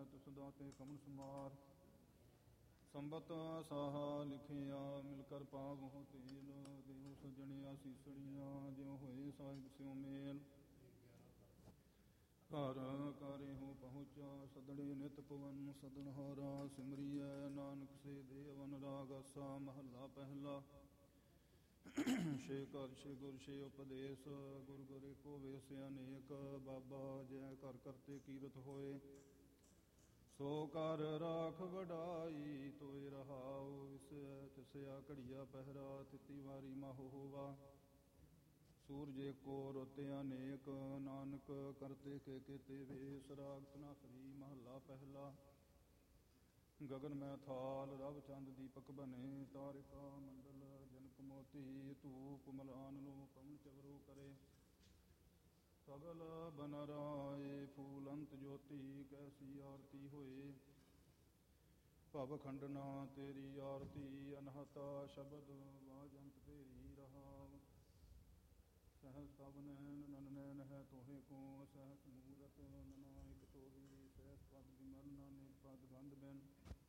ਤਿਸ ਦਾਤੇ ਕਮਲ ਸਮਾਰ। ਸੰਬਤ ਸਾਹਾ ਲਿਖਿਆ ਮਿਲ ਕਰ ਪਾਵਹੁ ਤੇਲ। ਦੇਹੁ ਸਜਣਿਆ ਸੀਸੜੀਆਂ ਜਿਉ ਹੋਏ ਸਾਹਿਬ ਸਿਉ ਮੇਲ। ਘਰ ਕਰਿਹੁ ਪਹੁੰਚਾ ਸਦੜੇ ਨਿਤ ਪਵਨ। ਸਦਨਹਾਰਾ ਸਿਮਰੀਐ ਨਾਨਕ ਸੇ ਦੇ ਅਵਨ। ਰਾਗ ਆਸਾ ਮਹੱਲਾ ਪਹਿਲਾ। ਛੇ ਘਰ ਛੇ ਗੁਰ ਛੇ ਉਪਦੇਸ। ਗੁਰ ਗੁਰ ਏਕੋ ਵੇਸ ਅਨੇਕ। ਬਾਬਾ ਜੈ ਘਰ ਕਰਤੇ ਕੀਰਤ ਹੋਏ। ਸੋ ਕਰ ਰਾਖ ਵਡਾਈ ਤੋਇ ਰਹਾਉ। ਵਿਸੈ ਤਿਸਇਆ ਘੜੀਆ ਪਹਿਰਾ ਤਿਤੀ ਵਾਰੀ ਮਾਹੁ ਹੋਵਾ। ਸੂਰਜ ਏਕੋ ਰੁੱਤ ਅਨੇਕ। ਨਾਨਕ ਕਰਤੇ ਕੇ ਕੇਤੇ ਵੇਸ। ਰਾਗ ਧਨਾਸਰੀ ਮਹੱਲਾ ਪਹਿਲਾ। ਗਗਨ ਮੈਂ ਥਾਲ ਰਵ ਚੰਦ ਦੀਪਕ ਬਨੇ। ਤਾਰਿਕਾ ਮੰਡਲ ਜਨਕ ਮੋਤੀ। ਧੂਪ ਮਲਾਨਲੋ ਪਵਨ ਚਵਰੋ ਕਰੇ। ਸਗਲ ਬਨ ਰਾਏ ਫੂਲ ਅੰਤ ਜੋਤੀ। ਕੈਸੀ ਆਰਤੀ ਹੋਏ ਭਵ ਖੰਡਨਾ ਤੇਰੀ ਆਰਤੀ। ਅਨਹਤਾ ਸ਼ਬਦ ਵਾਜੰਤ ਤੇਰੀ ਰਹਾਉ। ਸਹਿਸ ਤਬ ਨੈਣ ਨਨ ਨੈਣ ਹੈ ਤੋਹੇ ਕੋ। ਸਹਿਸ ਮੂਰਤ ਨਨਾ ਇਕ ਤੋਹੀ। ਸਹਿਸ ਪਦ ਵਿਮਲ ਨਾਨਕ ਪਦ ਗੰਧ ਬਿਨ।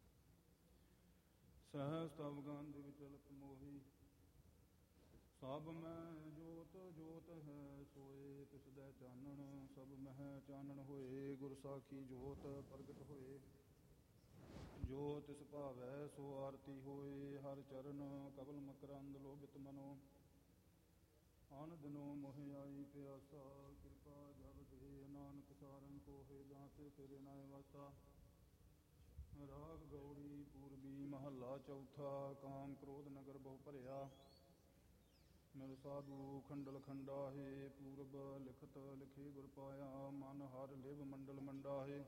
ਸਹਿਸ ਤਬ ਗੰਧ ਵਿਚਲਤ ਮੋਹੀ। ਸਭ ਮੈਂ ਜੋਤ ਜੋਤ ਹੈ ਸੋਏ। ਤਿਸ ਦੈ ਚਾਨਣ ਸਭ ਮਹਿ ਚਾਨਣ ਹੋਏ। ਗੁਰ ਸਾਖੀ ਜੋਤ ਪ੍ਰਗਟ ਹੋਏ। ਜੋ ਤਿਸ ਭਾਵੈ ਸੋ ਆਰਤੀ ਹੋਏ। ਹਰ ਚਰਨ ਕਬਲ ਮਕਰੰਦ ਲੋਭਿਤ ਮਨੋ। ਅਨ ਦਿਨੋ ਮੋਹਿ ਆਈ ਪਿਆਸਾ। ਕਿਰਪਾ ਜਬ ਦੇ ਨਾਨਕ ਸਾਰੰਗ ਕੋਹੇ। ਦਾਤੇ ਤੇਰੇ ਨਾਇ ਵਾਸਾ। ਰਾਗ ਗੌੜੀ ਪੂਰਬੀ ਮਹੱਲਾ ਚੌਥਾ। ਕਾਮ ਕ੍ਰੋਧ ਨਗਰ ਬਹੁ ਭਰਿਆ। ਮਿਲ ਸਾਧੂ ਖੰਡਲ ਖੰਡਾਹੇ। ਪੂਰਬ ਲਿਖਤ ਲਿਖੇ ਗੁਰ ਪਾਇਆ। ਮਨ ਹਰ ਲਿਵ ਮੰਡਲ ਮੰਡਾਹੇ।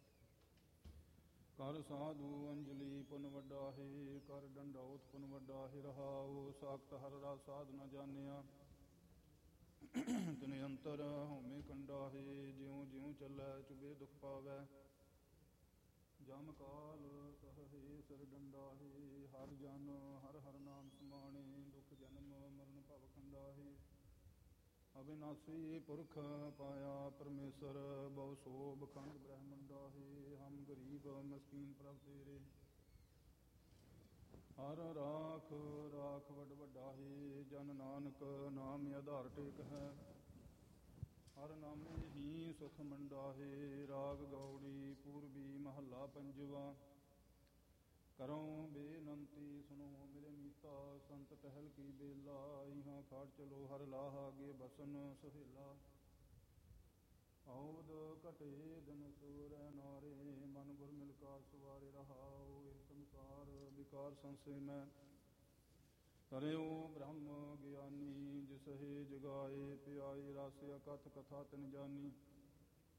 ਕਰ ਸਾਧੂ ਅੰਜਲੀ ਪੁਨ ਵੱਡਾਹੇ। ਕਰ ਡੰਡੌਤ ਪੁਨ ਵੱਡਾਹੇ। ਰਹਾਉ ਸਾਖਤ ਹਰ ਰਸ ਸਾਧ ਨ ਜਾਣਿਆ। ਤਿਨ ਅੰਤਰ ਹਉਮੈ ਕੰਡਾਹੇ। ਜਿਉ ਜਿਉ ਚੱਲੈ ਚੁਬੇ ਦੁਖ ਪਾਵੈ। ਜਮ ਕਾਲ ਸਹੇ ਸਿਰ ਡੰਡਾਹੇ। ਹਰ ਜਨ ਹਰ ਹਰ ਨਾਮ ਸਮਾਣੇ। ਦੁਖ ਜਨਮ ਮਰਨ ਭਵ ਖੰਡਾਹੇ। ਅਬਿਨਾਸੀ ਪੁਰਖ ਪਾਇਆ ਪਰਮੇਸ਼ਰ। ਬਹੁ ਸੋਭ ਖੰਡ ਬ੍ਰਹਮੰਡਾਹੇ। ਹਮ ਗਰੀਬ ਮਸਕੀਨ ਪ੍ਰਭ ਤੇਰੇ। ਹਰ ਰਾਖ ਰਾਖ ਵੱਡ ਵੱਡਾਹੇ। ਜਨ ਨਾਨਕ ਨਾਮ ਆਧਾਰ ਟੇਕ ਹੈ। ਹਰ ਨਾਮੇ ਹੀ ਸੁਖ ਮੰਡਾਹੇ। ਰਾਗ ਗੌੜੀ ਪੂਰਬੀ ਮਹੱਲਾ ਪੰਜਵਾ। ਕਰਉ ਬੇਨੰਤੀ ਸੁਨੋ ਮੇਰੇ ਮੀਤਾ। ਸੰਤ ਟਹਿਲ ਕੀ ਬੇਲਾ। ਇਹਾਂ ਖਾੜ ਚਲੋ ਹਰ ਲਾਹ। ਆਗੇ ਬਸਨ ਸੁਹੇਲਾ। ਔਦ ਘਟੇ ਦਿਨ ਸੂਰੈ ਨਾਰੇ। ਮਨ ਗੁਰ ਮਿਲ ਕਾਰ ਸਵਾਰੇ। ਰਹਾਉ ਇਹ ਸੰਸਾਰ ਵਿਕਾਰ ਸੰਸੇ ਮੈਂ। ਤਰਿਉ ਬ੍ਰਹਮ ਗਿਆਨੀ। ਜਿਸਹਿ ਜਗਾਏ ਪਿਆਈ। ਰਸ ਅਕਥ ਕਥਾ ਤਿਨ ਜਾਨੀ।